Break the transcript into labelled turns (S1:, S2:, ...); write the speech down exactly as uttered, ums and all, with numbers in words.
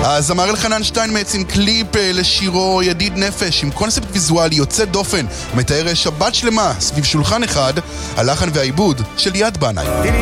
S1: הזמר אלחנן שטיינמץ עם קליפ לשירו ידיד נפש עם קונספט ויזואלי יוצא דופן, מתאר שבת שלמה סביב שולחן אחד, הלחן והעיבוד של יד בנאי.